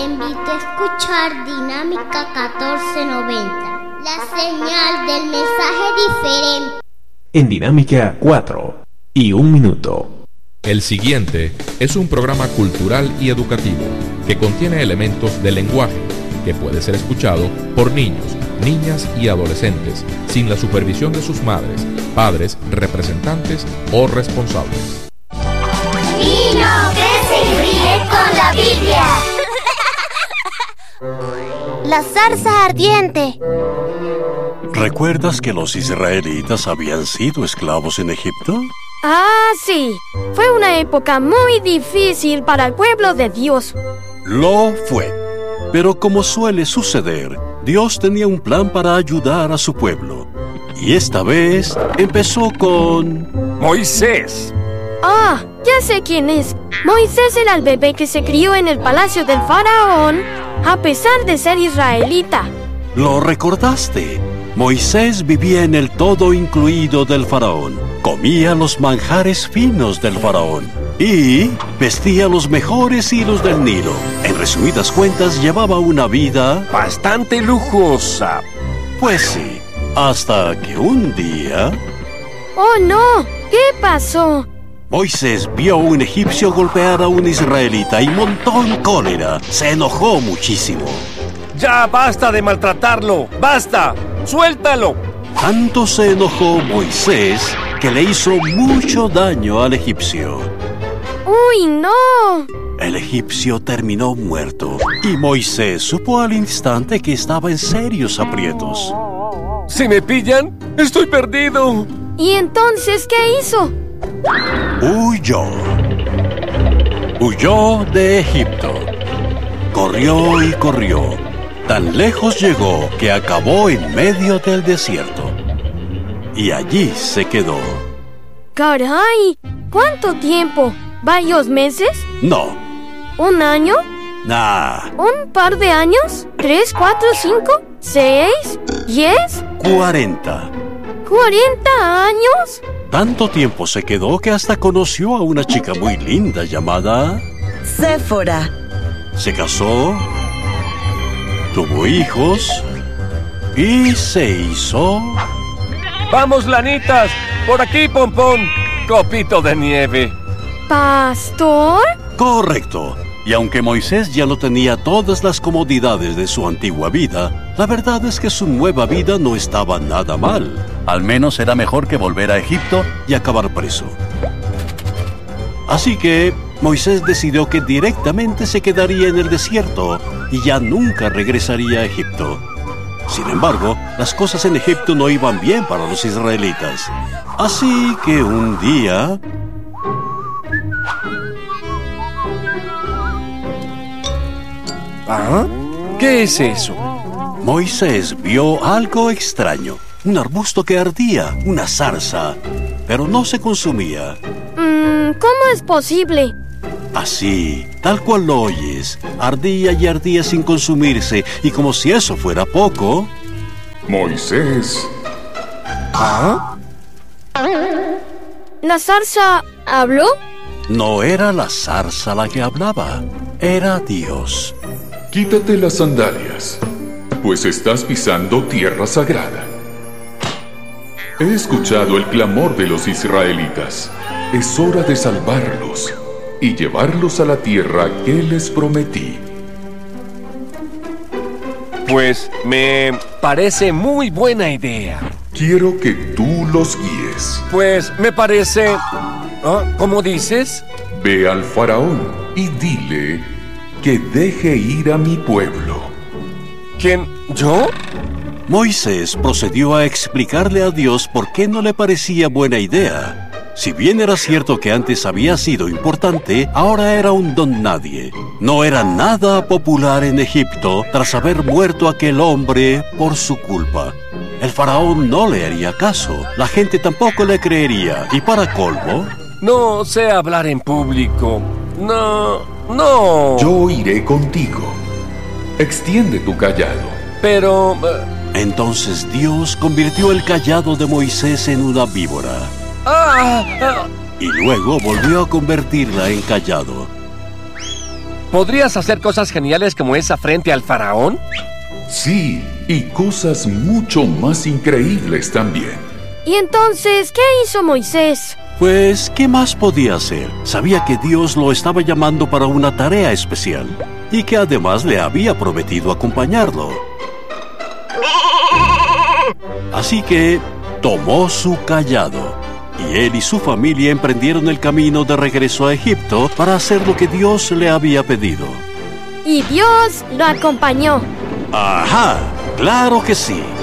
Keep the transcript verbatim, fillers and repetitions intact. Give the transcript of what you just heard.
invito a escuchar Dinámica catorce noventa, la señal del mensaje diferente. En Dinámica cuatro y un minuto. El siguiente es un programa cultural y educativo que contiene elementos de lenguaje que puede ser escuchado por niños, niñas y adolescentes sin la supervisión de sus madres, padres, representantes o responsables. Niño, crece y ríe con la Biblia. La zarza ardiente. ¿Recuerdas que los israelitas habían sido esclavos en Egipto? Ah, sí. Fue una época muy difícil para el pueblo de Dios. Lo fue. Pero como suele suceder, Dios tenía un plan para ayudar a su pueblo. Y esta vez empezó con... Moisés. Ah, ya sé quién es. Moisés era el bebé que se crió en el palacio del faraón, a pesar de ser israelita. ¿Lo recordaste? Moisés vivía en el todo incluido del faraón, comía los manjares finos del faraón y vestía los mejores hilos del Nilo. En resumidas cuentas, llevaba una vida bastante lujosa. Pues sí, hasta que un día... ¡Oh, no! ¿Qué pasó? Moisés vio a un egipcio golpear a un israelita y montó en cólera. Se enojó muchísimo. ¡Ya basta de maltratarlo! ¡Basta! ¡Suéltalo! Tanto se enojó Moisés que le hizo mucho daño al egipcio. ¡Uy, no! El egipcio terminó muerto y Moisés supo al instante que estaba en serios aprietos. Si me pillan, estoy perdido. ¿Y entonces qué hizo? Huyó. Huyó de Egipto. Corrió y corrió. Tan lejos llegó que acabó en medio del desierto. Y allí se quedó. ¡Caray! ¿Cuánto tiempo? ¿Varios meses? No. ¿Un año? Nah. ¿Un par de años? ¿Tres, cuatro, cinco, seis, diez? Cuarenta. ¿Cuarenta años? Tanto tiempo se quedó que hasta conoció a una chica muy linda llamada... Séfora. Se casó... tuvo hijos y se hizo... ¡Vamos, lanitas! ¡Por aquí, Pompón! ¡Copito de nieve! ¿Pastor? Correcto. Y aunque Moisés ya no tenía todas las comodidades de su antigua vida, la verdad es que su nueva vida no estaba nada mal. Al menos era mejor que volver a Egipto y acabar preso. Así que Moisés decidió que directamente se quedaría en el desierto y ya nunca regresaría a Egipto. Sin embargo, las cosas en Egipto no iban bien para los israelitas. Así que un día... ¿Ah? ¿Qué es eso? Moisés vio algo extraño. Un arbusto que ardía, una zarza, pero no se consumía. Mm, ¿Cómo es posible? Así, tal cual lo oyes, ardía y ardía sin consumirse, y como si eso fuera poco... Moisés. ¿Ah? ¿La zarza habló? No era la zarza la que hablaba, era Dios. Quítate las sandalias, pues estás pisando tierra sagrada. He escuchado el clamor de los israelitas. Es hora de salvarlos y llevarlos a la tierra que les prometí. Pues me parece muy buena idea. Quiero que tú los guíes. Pues me parece... ¿Ah? ¿Cómo dices? Ve al faraón y dile que deje ir a mi pueblo. ¿Quién? ¿Yo? Moisés procedió a explicarle a Dios por qué no le parecía buena idea. Si bien era cierto que antes había sido importante, ahora era un don nadie. No era nada popular en Egipto tras haber muerto aquel hombre por su culpa. El faraón no le haría caso, la gente tampoco le creería, y para colmo... No sé hablar en público. No, no. Yo iré contigo. Extiende tu callado. Pero... Entonces Dios convirtió el cayado de Moisés en una víbora. Ah, ah. Y luego volvió a convertirla en cayado. ¿Podrías hacer cosas geniales como esa frente al faraón? Sí, y cosas mucho más increíbles también. ¿Y entonces qué hizo Moisés? Pues, ¿qué más podía hacer? Sabía que Dios lo estaba llamando para una tarea especial y que además le había prometido acompañarlo. Así que tomó su cayado y él y su familia emprendieron el camino de regreso a Egipto para hacer lo que Dios le había pedido. Y Dios lo acompañó. ¡Ajá! ¡Claro que sí!